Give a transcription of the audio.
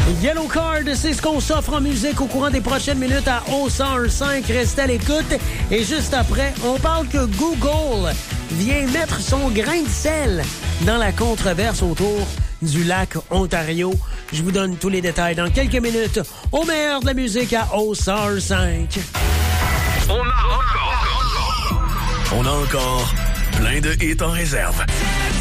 Yellow Card, c'est ce qu'on s'offre en musique au courant des prochaines minutes à O105. Restez à l'écoute. Et juste après, on parle que Google vient mettre son grain de sel dans la controverse autour du lac Ontario. Je vous donne tous les détails dans quelques minutes au meilleur de la musique à O105. On a encore plein de hits en réserve.